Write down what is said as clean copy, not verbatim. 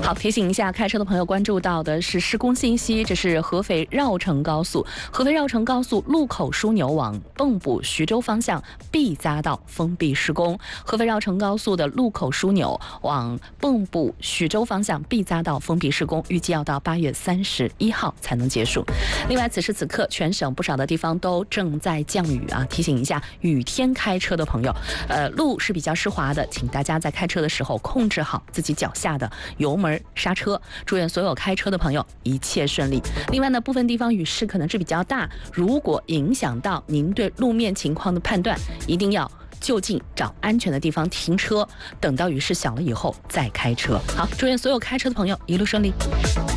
好，提醒一下开车的朋友关注到的是施工信息，这是合肥绕城高速，合肥绕城高速路口枢纽往蚌埠徐州方向 B 匝道封闭施工。合肥绕城高速的路口枢纽往蚌埠徐州方向 B 匝道封闭施工，预计要到8月31号才能结束。另外，此时此刻全省不少的地方都正在降雨啊，提醒一下雨天开车的朋友，路是比较湿滑的，请大家在开车的时候控制好自己脚下的油门刹车。祝愿所有开车的朋友一切顺利。另外呢，部分地方雨势可能是比较大，如果影响到您对路面情况的判断，一定要就近找安全的地方停车，等到雨势小了以后再开车。好，祝愿所有开车的朋友一路顺利。